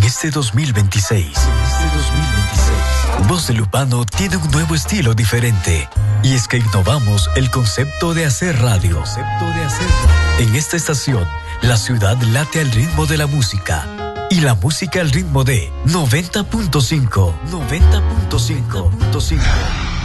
este 2026, Voz de Lupano tiene un nuevo estilo diferente. Y es que innovamos el concepto de hacer radio. En esta estación, la ciudad late al ritmo de la música. Y la música al ritmo de 90.5.